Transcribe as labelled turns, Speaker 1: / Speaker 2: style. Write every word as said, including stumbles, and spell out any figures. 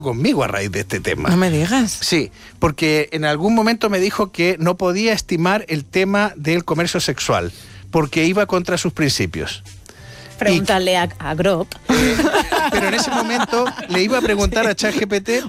Speaker 1: conmigo a raíz de este tema.
Speaker 2: No me digas.
Speaker 1: Sí, porque en algún momento me dijo que no podía estimar el tema del comercio sexual, porque iba contra sus principios.
Speaker 3: Pregúntale a, a Grop.
Speaker 1: Eh, pero en ese momento le iba a preguntar a ChatGPT